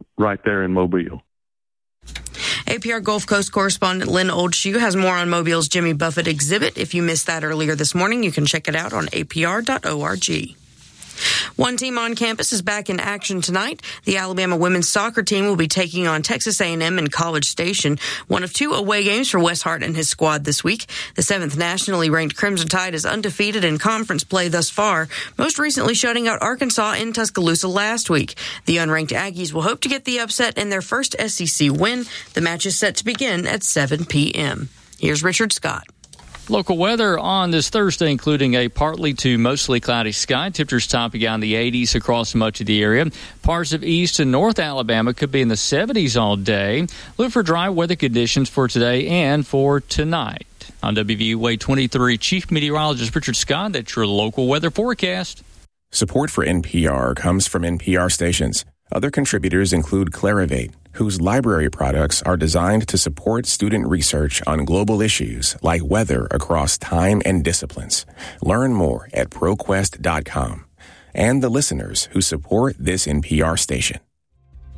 right there in Mobile. APR Gulf Coast correspondent Lynn Oldshoe has more on Mobile's Jimmy Buffett exhibit. If you missed that earlier this morning, you can check it out on apr.org. One team on campus is back in action tonight. The Alabama women's soccer team will be taking on Texas A&M in College Station, one of two away games for Wes Hart and his squad this week. The 7th nationally ranked Crimson Tide is undefeated in conference play thus far, most recently shutting out Arkansas in Tuscaloosa last week. The unranked Aggies will hope to get the upset in their first SEC win. The match is set to begin at 7 p.m. Here's Richard Scott. Local weather on this Thursday, including a partly to mostly cloudy sky. Temperatures topping out in the 80s across much of the area. Parts of East and North Alabama could be in the 70s all day. Look for dry weather conditions for today and for tonight. On WVUA 23, Chief Meteorologist Richard Scott, that's your local weather forecast. Support for NPR comes from NPR stations. Other contributors include Clarivate, whose library products are designed to support student research on global issues like weather across time and disciplines. Learn more at ProQuest.com. And the listeners who support this NPR station.